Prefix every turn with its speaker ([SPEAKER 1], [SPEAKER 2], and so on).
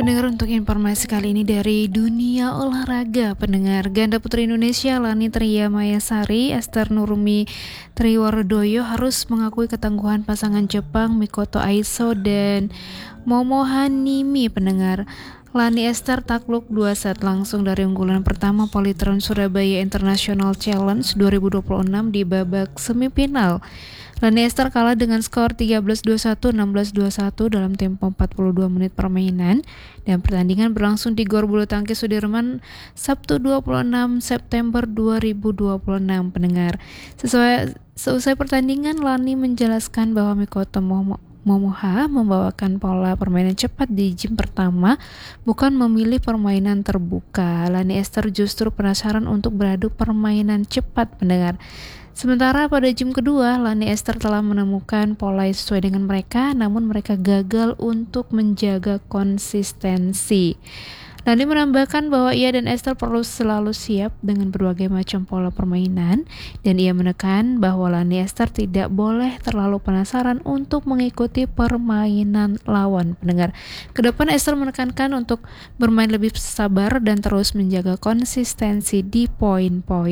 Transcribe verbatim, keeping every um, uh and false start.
[SPEAKER 1] Pendengar, untuk informasi kali ini dari dunia olahraga, pendengar, ganda putri Indonesia Lani Tria Mayasari, Ester Nurmi Triwardoyo harus mengakui ketangguhan pasangan Jepang Mikoto Aiso dan Momohanimi. Pendengar, Lani Ester takluk dua set langsung dari unggulan pertama Polytron Surabaya International Challenge dua ribu dua puluh enam di babak semifinal. Lani Ester kalah dengan skor tiga belas dua puluh satu, enam belas dua puluh satu dalam tempo empat puluh dua menit permainan, dan pertandingan berlangsung di Gor Bulu Tangkis Sudirman Sabtu dua puluh enam September dua ribu dua puluh enam. Pendengar, sesuai seusai pertandingan, Lani menjelaskan bahwa Mikoto Momo Momoha membawakan pola permainan cepat di game pertama, bukan memilih permainan terbuka. Lani Ester justru penasaran untuk beradu permainan cepat, pendengar. Sementara pada game kedua, Lani Ester telah menemukan pola yang sesuai dengan mereka, namun mereka gagal untuk menjaga konsistensi. Lani menambahkan bahwa ia dan Ester perlu selalu siap dengan berbagai macam pola permainan, dan ia menekan bahwa Lani Ester tidak boleh terlalu penasaran untuk mengikuti permainan lawan. Pendengar, kedepan Ester menekankan untuk bermain lebih sabar dan terus menjaga konsistensi di poin-poin